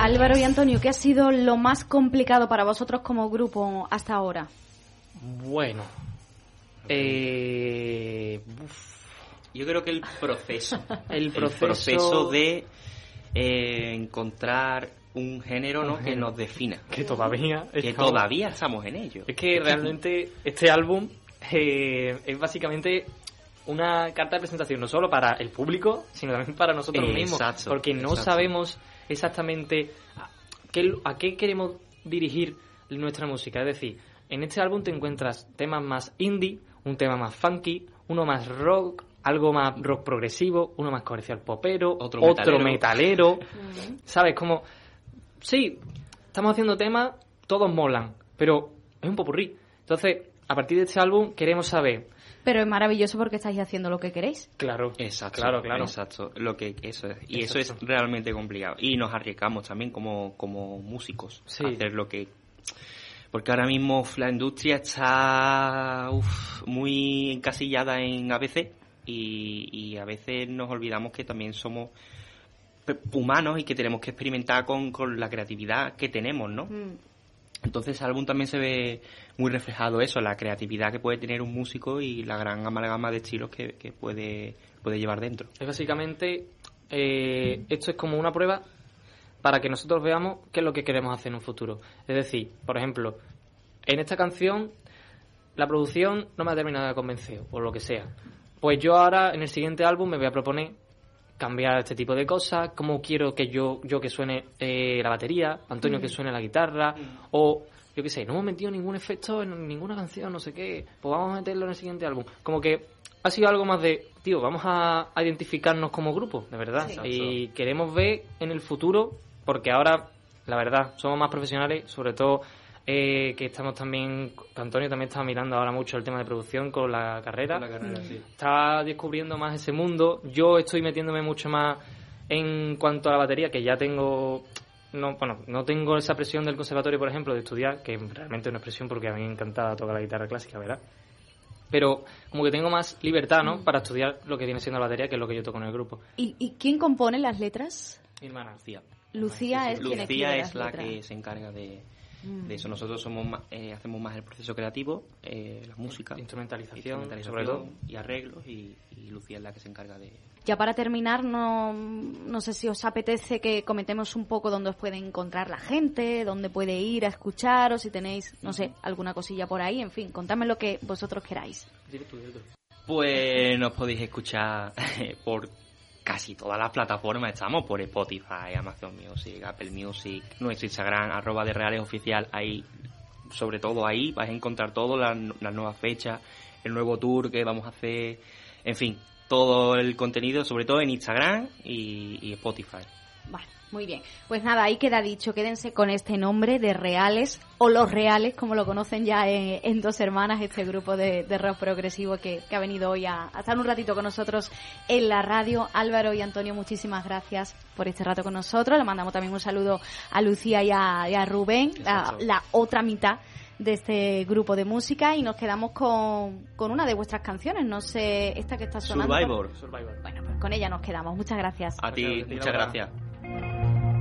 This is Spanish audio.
Álvaro y Antonio, ¿qué ha sido lo más complicado para vosotros como grupo hasta ahora? Bueno, yo creo que el proceso. el proceso de encontrar un género, ¿no?, que nos defina. Que todavía estamos en ello. Es que realmente este álbum es básicamente una carta de presentación no solo para el público, sino también para nosotros mismos. Porque no sabemos exactamente a qué queremos dirigir nuestra música. Es decir, en este álbum te encuentras temas más indie, un tema más funky, uno más rock, algo más rock progresivo, uno más comercial popero, otro metalero. ¿Sabes? Como, sí, estamos haciendo temas, todos molan, pero es un popurrí. Entonces, a partir de este álbum queremos saber... Pero es maravilloso porque estáis haciendo lo que queréis. Claro, exacto. Eso es. Y eso es realmente complicado. Y nos arriesgamos también como músicos a hacer lo que... Porque ahora mismo la industria está muy encasillada en ABC y a veces nos olvidamos que también somos humanos y que tenemos que experimentar con la creatividad que tenemos, ¿no? Entonces el álbum también se ve muy reflejado eso, la creatividad que puede tener un músico y la gran amalgama de estilos que puede llevar dentro. Es básicamente, esto es como una prueba para que nosotros veamos qué es lo que queremos hacer en un futuro. Es decir, por ejemplo, en esta canción la producción no me ha terminado de convencer, o lo que sea. Pues yo ahora, en el siguiente álbum, me voy a proponer cambiar este tipo de cosas, cómo quiero que yo que suene la batería, Antonio que suene la guitarra, o yo qué sé, no hemos metido ningún efecto en ninguna canción, no sé qué, pues vamos a meterlo en el siguiente álbum. Como que ha sido algo más de, tío, vamos a identificarnos como grupo, de verdad, y queremos ver en el futuro, porque ahora, la verdad, somos más profesionales, sobre todo que estamos también, Antonio también está mirando ahora mucho el tema de producción con la carrera, está descubriendo más ese mundo, yo estoy metiéndome mucho más en cuanto a la batería, que ya tengo, no tengo esa presión del conservatorio, por ejemplo, de estudiar, que realmente no es presión porque a mí me encanta tocar la guitarra clásica, ¿verdad? Pero como que tengo más libertad, ¿no?, para estudiar lo que viene siendo la batería, que es lo que yo toco en el grupo. ¿Y quién compone las letras? Mi hermana, Lucía es quien escribe es la que se encarga de eso. Nosotros hacemos más el proceso creativo, la música, instrumentalización sobre todo, y arreglos, y Lucía es la que se encarga de... Ya para terminar, no sé si os apetece que comentemos un poco dónde os puede encontrar la gente, dónde puede ir a escuchar, o si tenéis, no sé, alguna cosilla por ahí, en fin, contadme lo que vosotros queráis. Pues nos podéis escuchar por casi todas las plataformas, estamos por Spotify, Amazon Music, Apple Music, nuestro Instagram, @derealesoficial, ahí, sobre todo ahí vais a encontrar todo, las nuevas fechas, el nuevo tour que vamos a hacer, en fin, todo el contenido, sobre todo en Instagram y Spotify. Vale, muy bien. Pues nada, ahí queda dicho, quédense con este nombre de Reales, o Los Reales, como lo conocen ya en Dos Hermanas, este grupo de rock progresivo que ha venido hoy a estar un ratito con nosotros en la radio. Álvaro y Antonio, muchísimas gracias por este rato con nosotros. Le mandamos también un saludo a Lucía y a Rubén, la otra mitad de este grupo de música, y nos quedamos con una de vuestras canciones, no sé, esta que está sonando. Survivor. Bueno, pues con ella nos quedamos. Muchas gracias. A ti, muchas gracias.